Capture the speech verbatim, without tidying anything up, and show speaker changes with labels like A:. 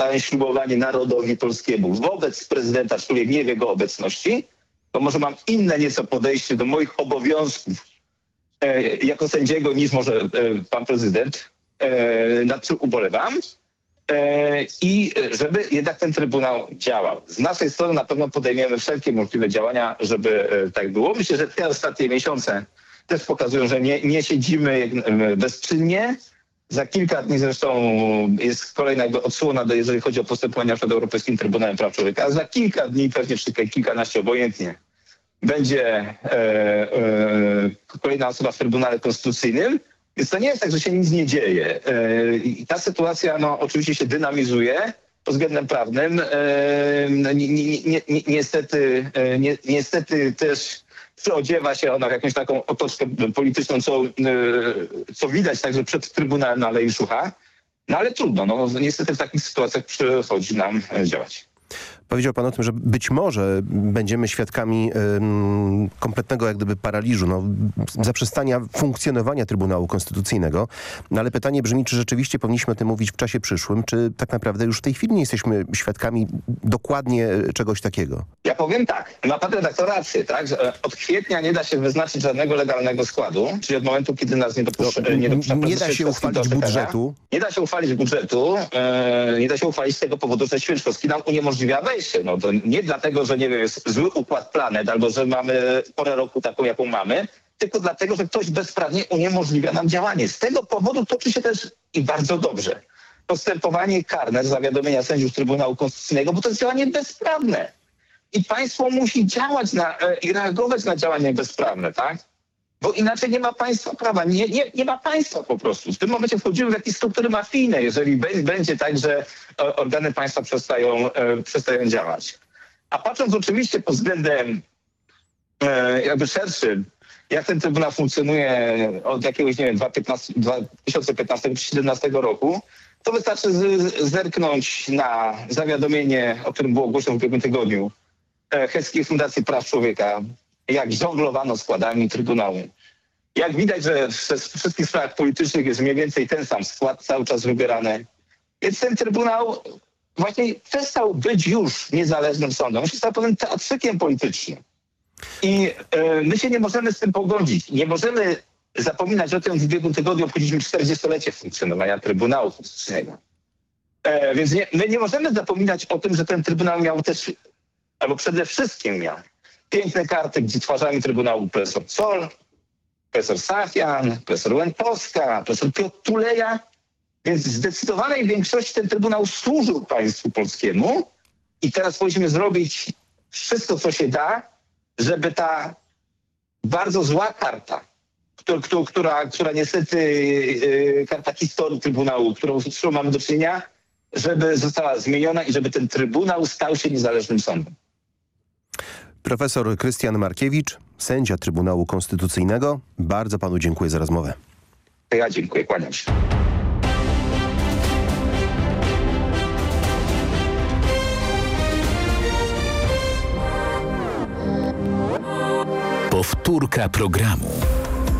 A: składałem ślubowanie narodowi polskiemu wobec prezydenta, człowiek nie w jego obecności, to może mam inne nieco podejście do moich obowiązków e, jako sędziego niż może e, pan prezydent, e, nad czym ubolewam. E, I żeby jednak ten Trybunał działał. Z naszej strony na pewno podejmiemy wszelkie możliwe działania, żeby e, tak było. Myślę, że te ostatnie miesiące też pokazują, że nie, nie siedzimy e, bezczynnie. Za kilka dni zresztą jest kolejna jakby odsłona, do, jeżeli chodzi o postępowania przed Europejskim Trybunałem Praw Człowieka. A za kilka dni, pewnie czy kilkanaście obojętnie, będzie e, e, kolejna osoba w Trybunale Konstytucyjnym. Więc to nie jest tak, że się nic nie dzieje. E, I ta sytuacja no, oczywiście się dynamizuje pod względem prawnym. E, no, ni, ni, ni, ni, niestety, e, ni, niestety też przyodziewa się ona w jakąś taką otoczkę polityczną, co, co widać także przed Trybunałem na Alei Szucha. No ale trudno, no niestety w takich sytuacjach przychodzi nam działać.
B: Powiedział pan o tym, że być może będziemy świadkami ym, kompletnego jak gdyby paraliżu, no, zaprzestania funkcjonowania Trybunału Konstytucyjnego. No, ale pytanie brzmi, czy rzeczywiście powinniśmy o tym mówić w czasie przyszłym, czy tak naprawdę już w tej chwili nie jesteśmy świadkami dokładnie czegoś takiego?
A: Ja powiem tak, ma pan redaktor rację, tak, że od kwietnia nie da się wyznaczyć żadnego legalnego składu, czyli od momentu, kiedy nas nie dopuszcza...
B: No,
A: nie, dopuszcza
B: nie da się uchwalić budżetu.
A: Nie da się uchwalić budżetu, e, nie da się uchwalić z tego powodu, że Święczkowski nam uniemożliwia wejście. No to nie dlatego, że nie wiem, jest zły układ planet albo że mamy porę roku taką, jaką mamy, tylko dlatego, że ktoś bezprawnie uniemożliwia nam działanie. Z tego powodu toczy się też i bardzo dobrze postępowanie karne z zawiadomienia sędziów Trybunału Konstytucyjnego, bo to jest działanie bezprawne. I państwo musi działać na, e, i reagować na działania bezprawne, tak? Bo inaczej nie ma państwa prawa, nie, nie, nie ma państwa po prostu. W tym momencie wchodzimy w jakieś struktury mafijne, jeżeli be, będzie tak, że e, organy państwa przestają, e, przestają działać. A patrząc oczywiście pod względem e, jakby szerszym, jak ten Trybunał funkcjonuje od jakiegoś, nie wiem, dwa tysiące piętnastego czy dwa tysiące siedemnastego roku, to wystarczy z, zerknąć na zawiadomienie, o którym było głośno w ubiegłym tygodniu, e, Heskich Fundacji Praw Człowieka, jak żonglowano składami Trybunału. Jak widać, że w wszystkich sprawach politycznych jest mniej więcej ten sam skład cały czas wybierany. Więc ten Trybunał właśnie przestał być już niezależnym sądem. On się stał pewnym teatrzykiem politycznym. I e, my się nie możemy z tym pogodzić. Nie możemy zapominać o tym, w ubiegłym tygodniu obchodziliśmy czterdziestolecie funkcjonowania Trybunału Konstytucyjnego. E, więc nie, my nie możemy zapominać o tym, że ten Trybunał miał też, albo przede wszystkim miał, piękne karty, gdzie twarzami Trybunału profesor Zoll, profesor Safian, profesor Łętowska, profesor Piotr Tuleja. Więc w zdecydowanej większości ten Trybunał służył państwu polskiemu i teraz powinniśmy zrobić wszystko, co się da, żeby ta bardzo zła karta, która, która, która niestety yy, karta historii Trybunału, którą, z którą mamy do czynienia, żeby została zmieniona i żeby ten Trybunał stał się niezależnym sądem.
B: Profesor Krystian Markiewicz, sędzia Trybunału Konstytucyjnego. Bardzo panu dziękuję za rozmowę.
A: Ja dziękuję, kłaniam się.
C: Powtórka programu.